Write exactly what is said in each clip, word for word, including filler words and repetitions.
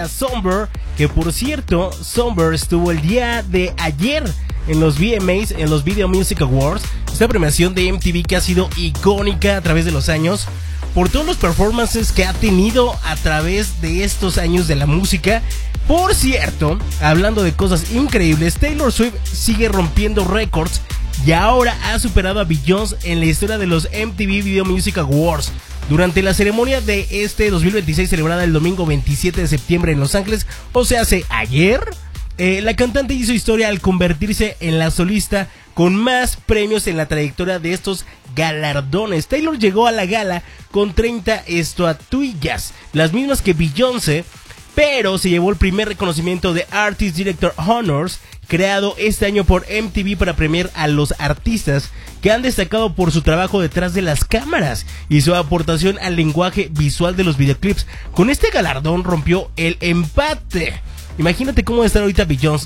Somber, que por cierto, Somber estuvo el día de ayer en los V M As, en los Video Music Awards, esta premiación de M T V que ha sido icónica a través de los años, por todos los performances que ha tenido a través de estos años de la música. Por cierto, hablando de cosas increíbles, Taylor Swift sigue rompiendo récords y ahora ha superado a Beyoncé en la historia de los M T V Video Music Awards. Durante la ceremonia de este dos mil veintiséis, celebrada el domingo veintisiete de septiembre en Los Ángeles, o sea, hace ayer, eh, la cantante hizo historia al convertirse en la solista con más premios en la trayectoria de estos galardones. Taylor llegó a la gala con treinta estatuillas, las mismas que Beyoncé, pero se llevó el primer reconocimiento de Artist Director Honors, creado este año por M T V para premiar a los artistas que han destacado por su trabajo detrás de las cámaras y su aportación al lenguaje visual de los videoclips. Con este galardón rompió el empate. Imagínate cómo debe estar ahorita Beyoncé.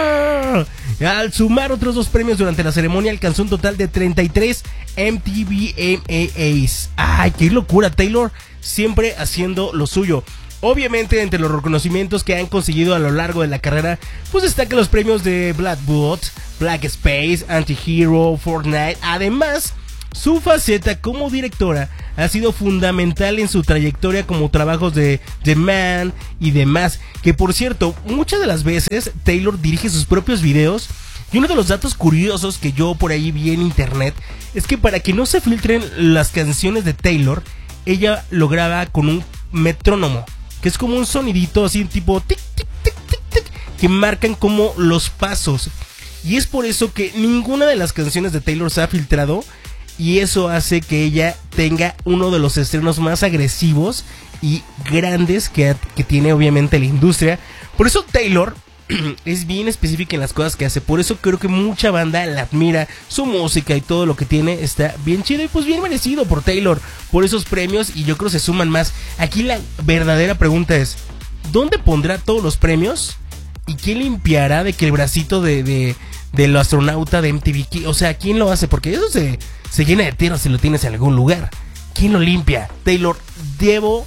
Al sumar otros dos premios durante la ceremonia, alcanzó un total de treinta y tres M T V M A As. ¡Ay, qué locura! Taylor siempre haciendo lo suyo. Obviamente, entre los reconocimientos que han conseguido a lo largo de la carrera, pues destacan los premios de Black Boot, Black Space, Anti-Hero, Fortnite. Además, su faceta como directora ha sido fundamental en su trayectoria, como trabajos de The Man y demás. Que por cierto, muchas de las veces Taylor dirige sus propios videos. Y uno de los datos curiosos que yo por ahí vi en internet es que para que no se filtren las canciones de Taylor, ella lo graba con un metrónomo, que es como un sonidito así tipo tic, tic, tic, tic, tic, que marcan como los pasos. Y es por eso que ninguna de las canciones de Taylor se ha filtrado, y eso hace que ella tenga uno de los estrenos más agresivos y grandes que, que tiene obviamente la industria. Por eso Taylor es bien específica en las cosas que hace. Por eso creo que mucha banda la admira. Su música y todo lo que tiene está bien chido, y pues bien merecido por Taylor, por esos premios. Y yo creo que se suman más. Aquí la verdadera pregunta es: ¿dónde pondrá todos los premios? ¿Y quién limpiará de que el bracito de, de del astronauta de M T V? O sea, ¿quién lo hace? Porque eso se, se llena de tierra si lo tienes en algún lugar. ¿Quién lo limpia? Taylor, debo...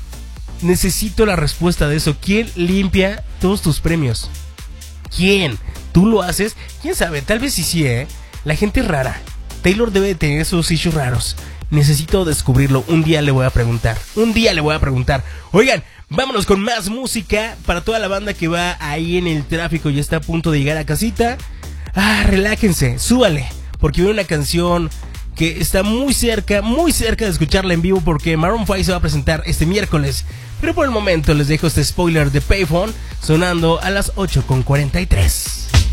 necesito la respuesta de eso. ¿Quién limpia todos tus premios? ¿Quién? ¿Tú lo haces? ¿Quién sabe? Tal vez sí, sí, ¿eh? La gente es rara. Taylor debe de tener sus issues raros. Necesito descubrirlo. Un día le voy a preguntar. Un día le voy a preguntar. Oigan, vámonos con más música para toda la banda que va ahí en el tráfico y está a punto de llegar a casita. Ah, relájense, súbale, porque viene una canción que está muy cerca, muy cerca de escucharla en vivo, porque Maroon cinco se va a presentar este miércoles. Pero por el momento les dejo este spoiler de Payphone sonando a las ocho con cuarenta y tres.